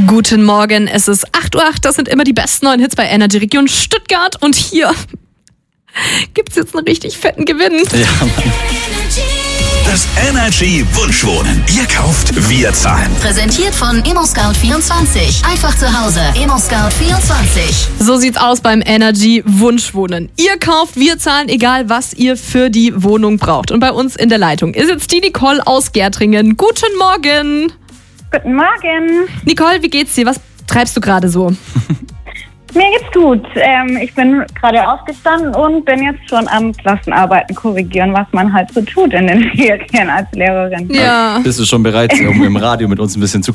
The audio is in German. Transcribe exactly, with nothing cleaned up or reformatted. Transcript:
Guten Morgen, es ist acht Uhr acht, das sind immer die besten neuen Hits bei Energy Region Stuttgart und hier gibt's jetzt einen richtig fetten Gewinn. Ja, Mann. Das Energy Wunschwohnen. Ihr kauft, wir zahlen. Präsentiert von ImmoScout vierundzwanzig. Einfach zu Hause. ImmoScout vierundzwanzig. So sieht's aus beim Energy Wunschwohnen. Ihr kauft, wir zahlen, egal was ihr für die Wohnung braucht. Und bei uns in der Leitung ist jetzt die Nicole aus Gärtringen. Guten Morgen. Guten Morgen. Nicole, wie geht's dir? Was treibst du gerade so? Mir geht's gut. Ähm, ich bin gerade aufgestanden und bin jetzt schon am Klassenarbeiten korrigieren, was man halt so tut in den Ferien als Lehrerin. Ja. Bist du schon bereit, um im Radio mit uns ein bisschen zu